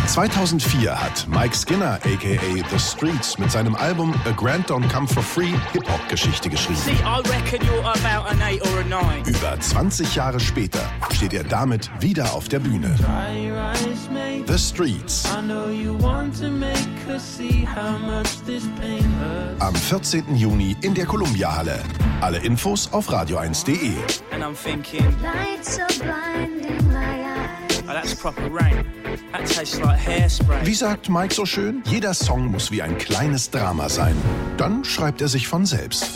2004 hat Mike Skinner, a.k.a. The Streets, mit seinem Album A Grand Don't Come For Free Hip-Hop-Geschichte geschrieben. Über 20 Jahre später steht er damit wieder auf der Bühne. The Streets. Am 14. Juni in der Columbia-Halle. Alle Infos auf radio1.de. Wie sagt Mike so schön? Jeder Song muss wie ein kleines Drama sein. Dann schreibt er sich von selbst.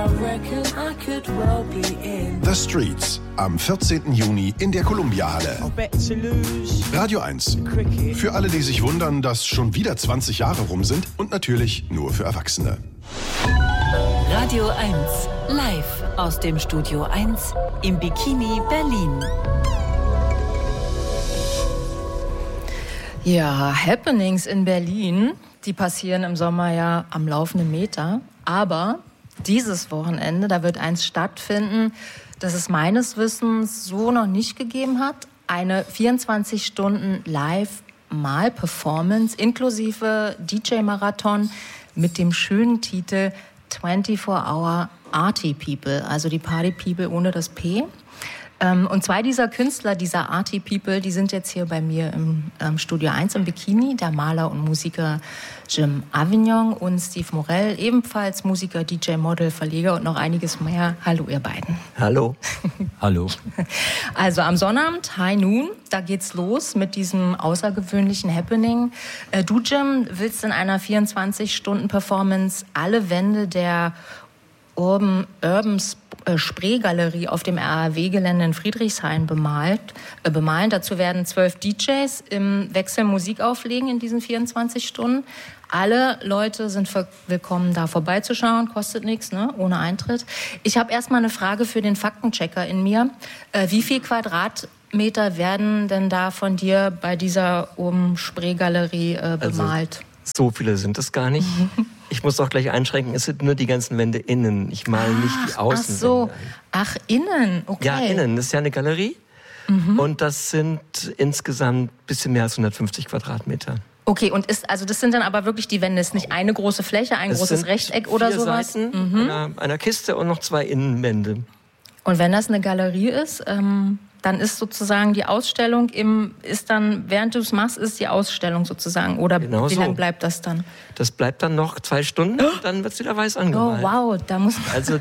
The Streets. Am 14. Juni in der Columbia-Halle. Radio 1. Für alle, die sich wundern, dass schon wieder 20 Jahre rum sind. Und natürlich nur für Erwachsene. Radio 1. Live aus dem Studio 1 im Bikini Berlin. Ja, Happenings in Berlin, die passieren im Sommer ja am laufenden Meter. Aber dieses Wochenende, da wird eins stattfinden, das es meines Wissens so noch nicht gegeben hat. Eine 24 Stunden Live-Mal-Performance inklusive DJ-Marathon mit dem schönen Titel 24-Hour Arty People, also die Party People ohne das P. Und zwei dieser Künstler, dieser Arty People, die sind jetzt hier bei mir im Studio 1 im Bikini. Der Maler und Musiker Jim Avignon und Steve Morell, ebenfalls Musiker, DJ, Model, Verleger und noch einiges mehr. Hallo ihr beiden. Hallo. Hallo. Also am Sonnabend, High Noon, da geht's los mit diesem außergewöhnlichen Happening. Du, Jim, willst in einer 24-Stunden-Performance alle Wände der Urban Spree-Galerie auf dem RAW-Gelände in Friedrichshain bemalen. Dazu werden 12 DJs im Wechsel Musik auflegen in diesen 24 Stunden. Alle Leute sind willkommen, da vorbeizuschauen. Kostet nichts, ne? Ohne Eintritt. Ich habe erstmal eine Frage für den Faktenchecker in mir. Wie viel Quadratmeter werden denn da von dir bei dieser Spree-Galerie bemalt? Also, so viele sind es gar nicht. Ich muss auch gleich einschränken, es sind nur die ganzen Wände innen. Ich male nicht die Außenwände. Ach so, innen, okay. Ja, innen. Das ist ja eine Galerie. Und das sind insgesamt ein bisschen mehr als 150 Quadratmeter. Okay, und das sind dann aber wirklich die Wände, es ist nicht eine große Fläche, ein großes Rechteck oder sowas? 4 Seiten einer Kiste und noch 2 Innenwände. Und wenn das eine Galerie ist, dann ist sozusagen die Ausstellung während du es machst, ist die Ausstellung sozusagen, oder genau wie so. Lange bleibt das dann? Das bleibt dann noch 2 Stunden, dann wird es wieder weiß angemalt. Oh wow, da muss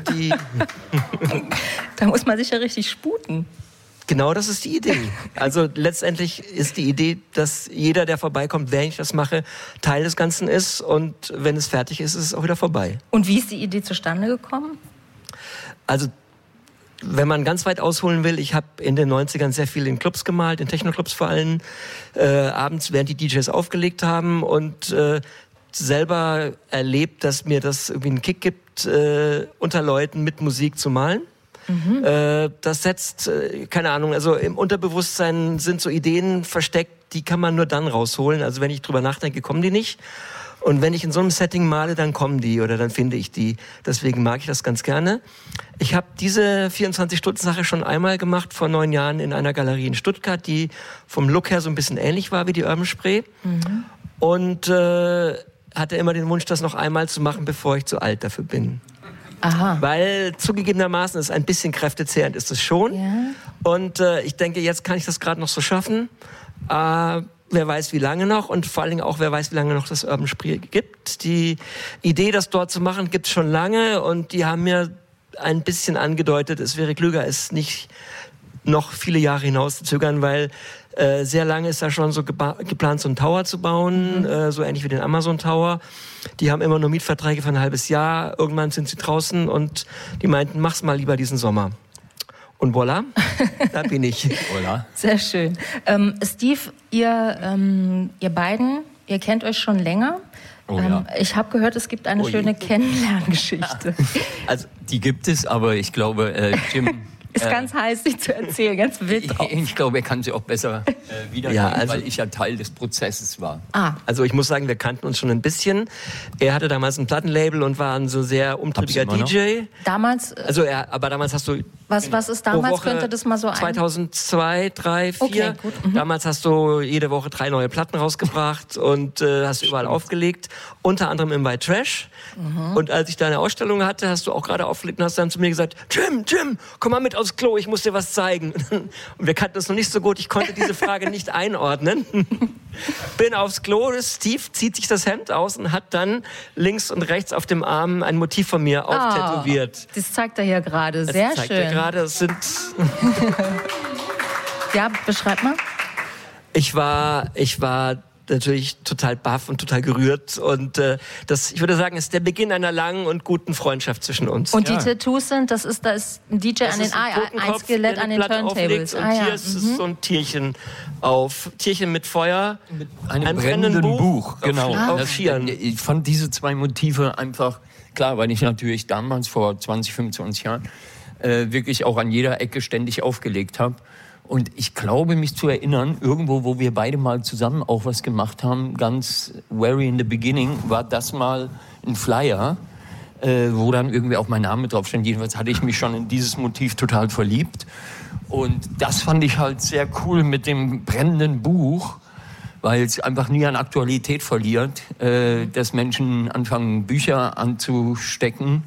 man sich ja richtig sputen. Genau, das ist die Idee. Also letztendlich ist die Idee, dass jeder, der vorbeikommt, während ich das mache, Teil des Ganzen ist, und wenn es fertig ist, ist es auch wieder vorbei. Und wie ist die Idee zustande gekommen? Also wenn man ganz weit ausholen will, ich habe in den 90ern sehr viel in Clubs gemalt, in Techno-Clubs vor allem, abends, während die DJs aufgelegt haben, und selber erlebt, dass mir das irgendwie einen Kick gibt, unter Leuten mit Musik zu malen. Das setzt, keine Ahnung, also im Unterbewusstsein sind so Ideen versteckt, die kann man nur dann rausholen. Also wenn ich drüber nachdenke, kommen die nicht. Und wenn ich in so einem Setting male, dann kommen die oder dann finde ich die. Deswegen mag ich das ganz gerne. Ich habe diese 24-Stunden-Sache schon einmal gemacht, vor 9 Jahren in einer Galerie in Stuttgart, die vom Look her so ein bisschen ähnlich war wie die Urban Spree. Und hatte immer den Wunsch, das noch einmal zu machen, bevor ich zu alt dafür bin. Aha. Weil zugegebenermaßen ist ein bisschen kräftezehrend ist es schon. Ja. Und ich denke, jetzt kann ich das gerade noch so schaffen. Wer weiß, wie lange noch, und vor allen Dingen auch, wer weiß, wie lange noch das Urban Spree gibt. Die Idee, das dort zu machen, gibt es schon lange, und die haben mir ein bisschen angedeutet, es wäre klüger, es nicht noch viele Jahre hinaus zu zögern, weil sehr lange ist da schon so geplant, so einen Tower zu bauen, so ähnlich wie den Amazon Tower. Die haben immer nur Mietverträge für ein halbes Jahr. Irgendwann sind sie draußen, und die meinten, mach's mal lieber diesen Sommer. Und voilà, da bin ich. Voilà. Sehr schön. Steve, ihr beiden, ihr kennt euch schon länger. Oh, ja. Ich habe gehört, es gibt eine schöne Kennenlerngeschichte. Also die gibt es, aber ich glaube, Jim Ist ganz heiß, sich zu erzählen, ganz wild drauf. Ich glaube, er kann sie auch besser wiedergeben, weil ich ja Teil des Prozesses war. Also ich muss sagen, wir kannten uns schon ein bisschen. Er hatte damals ein Plattenlabel und war ein so sehr umtriebiger DJ. Damals? Also aber damals hast du... Was ist damals? Könnte das mal so 2002, 2003, 2004. Okay, gut. Damals hast du jede Woche 3 neue Platten rausgebracht und hast überall aufgelegt. Unter anderem im White Trash. Und als ich da eine Ausstellung hatte, hast du auch gerade aufgelegt und hast dann zu mir gesagt, Jim, komm mal mit aufs Klo, ich muss dir was zeigen. Und wir kannten uns noch nicht so gut, ich konnte diese Frage nicht einordnen. Bin aufs Klo, Steve zieht sich das Hemd aus und hat dann links und rechts auf dem Arm ein Motiv von mir auftätowiert. Das zeigt er hier gerade, sehr schön. Es sind ja, beschreib mal. Ich war natürlich total baff und total gerührt und das, ich würde sagen, ist der Beginn einer langen und guten Freundschaft zwischen uns. Und die Tattoos sind, da ist ein DJ an den ein Skelett an den Turntables. Und hier ist so ein Tierchen mit Feuer, mit einem brennenden Buch. Genau. Ich fand diese 2 Motive einfach, klar, weil ich natürlich damals vor 20, 25 Jahren wirklich auch an jeder Ecke ständig aufgelegt habe. Und ich glaube, mich zu erinnern, irgendwo, wo wir beide mal zusammen auch was gemacht haben, ganz very in the beginning, war das mal ein Flyer, wo dann irgendwie auch mein Name drauf stand. Jedenfalls hatte ich mich schon in dieses Motiv total verliebt. Und das fand ich halt sehr cool mit dem brennenden Buch, weil es einfach nie an Aktualität verliert, dass Menschen anfangen, Bücher anzustecken.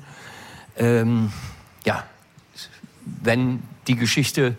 Wenn die Geschichte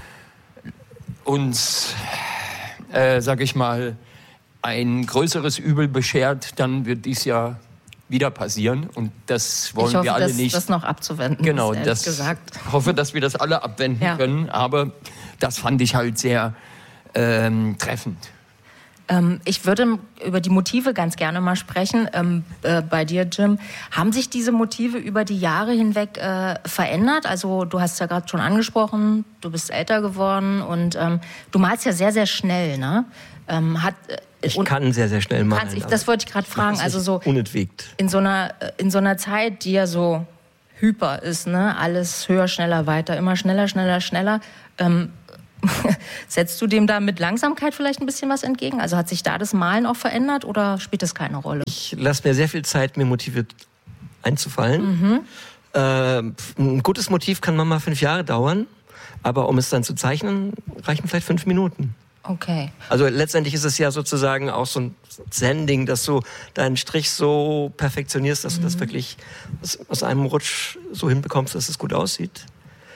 uns, sag ich mal, ein größeres Übel beschert, dann wird dies ja wieder passieren. Und das wollen wir alle nicht. Das noch abzuwenden. Genau, ist gesagt. Ich hoffe, dass wir das alle abwenden können. Aber das fand ich halt sehr treffend. Ich würde über die Motive ganz gerne mal sprechen. Bei dir, Jim, haben sich diese Motive über die Jahre hinweg verändert? Also du hast ja gerade schon angesprochen, du bist älter geworden und du malst ja sehr, sehr schnell, ne? Ich kann sehr, sehr schnell malen. Das wollte ich gerade fragen. Also so unentwegt. In so einer Zeit, die ja so hyper ist, ne? Alles höher, schneller, weiter, immer schneller, schneller, schneller. Setzt du dem da mit Langsamkeit vielleicht ein bisschen was entgegen? Also hat sich da das Malen auch verändert oder spielt das keine Rolle? Ich lasse mir sehr viel Zeit, mir Motive einzufallen. Ein gutes Motiv kann manchmal 5 Jahre dauern, aber um es dann zu zeichnen, reichen vielleicht 5 Minuten. Okay. Also letztendlich ist es ja sozusagen auch so ein Zen-Ding, dass du deinen Strich so perfektionierst, dass du das wirklich aus einem Rutsch so hinbekommst, dass es gut aussieht.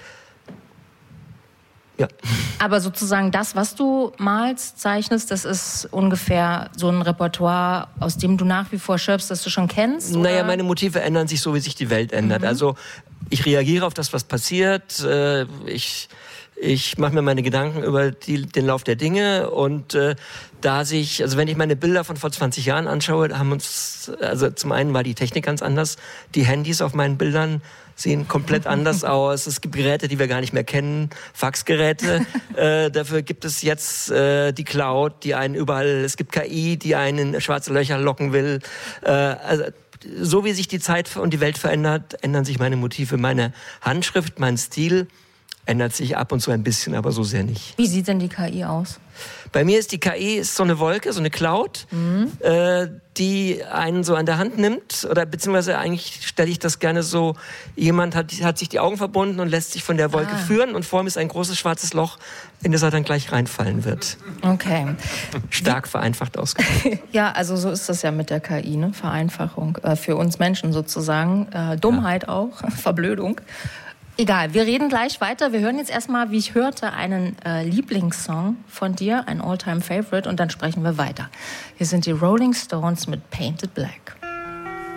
Ja. Aber sozusagen das, was du malst, zeichnest, das ist ungefähr so ein Repertoire, aus dem du nach wie vor schöpfst, das du schon kennst? Oder? Naja, meine Motive ändern sich so, wie sich die Welt ändert. Also ich reagiere auf das, was passiert. Ich mache mir meine Gedanken über den Lauf der Dinge und wenn ich meine Bilder von vor 20 Jahren anschaue, also zum einen war die Technik ganz anders. Die Handys auf meinen Bildern sehen komplett anders aus. Es gibt Geräte, die wir gar nicht mehr kennen, Faxgeräte. Dafür gibt es jetzt die Cloud, die einen es gibt KI, die einen in schwarze Löcher locken will. Also, so wie sich die Zeit und die Welt verändert, ändern sich meine Motive, meine Handschrift, mein Stil ändert sich ab und zu ein bisschen, aber so sehr nicht. Wie sieht denn die KI aus? Bei mir ist die KI so eine Wolke, so eine Cloud, die einen so an der Hand nimmt. Oder beziehungsweise eigentlich stelle ich das gerne so, jemand hat sich die Augen verbunden und lässt sich von der Wolke führen und vor ihm ist ein großes schwarzes Loch, in das er dann gleich reinfallen wird. Okay. Stark vereinfacht ausgedrückt. Ja, also so ist das ja mit der KI, ne? Vereinfachung für uns Menschen sozusagen. Dummheit auch, Verblödung. Egal, wir reden gleich weiter. Wir hören jetzt erstmal, wie ich hörte, einen Lieblingssong von dir, ein All-Time-Favorite, und dann sprechen wir weiter. Hier sind die Rolling Stones mit Painted Black.